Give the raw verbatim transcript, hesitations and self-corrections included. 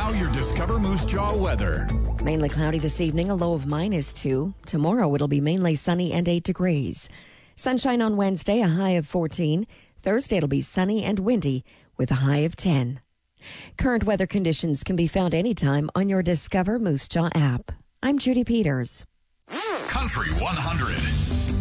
Now your Discover Moose Jaw weather. Mainly cloudy this evening, a low of minus two. Tomorrow it'll be mainly sunny and eight degrees. Sunshine on Wednesday, a high of fourteen. Thursday it'll be sunny and windy with a high of ten. Current weather conditions can be found anytime on your Discover Moose Jaw app. I'm Judy Peters. Country one hundred.